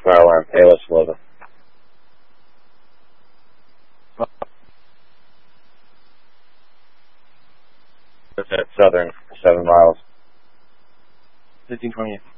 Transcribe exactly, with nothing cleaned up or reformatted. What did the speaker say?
fire alarm, Payless eleven. That's at Southern, seven miles. fifteen twenty.